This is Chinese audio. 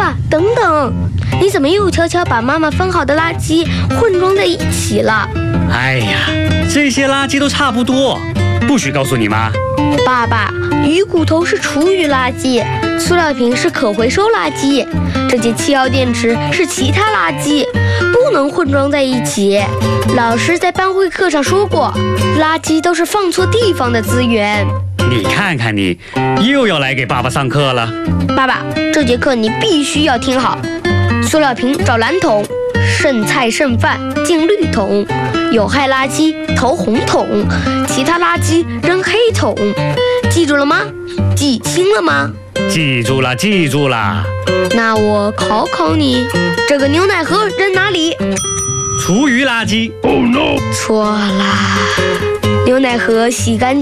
爸，等等，你怎么又悄悄把妈妈分好的垃圾混装在一起了？ 哎呀，这些垃圾都差不多，不许告诉你妈。 爸爸，鱼骨头是厨余垃圾，塑料瓶是可回收垃圾，这节7号电池是其他垃圾，不能混装在一起。老师在班会课上说过，垃圾都是放错地方的资源。 你看看你，又要来给爸爸上课了。 爸爸，这节课你必须要听好。塑料瓶找蓝桶，剩菜剩饭进绿桶，有害垃圾投红桶，其他垃圾扔黑桶。记住了吗？记清了吗？ 记住了，记住了。 那我考考你，这个牛奶盒扔哪里？ 厨余垃圾。 错啦，牛奶盒洗干净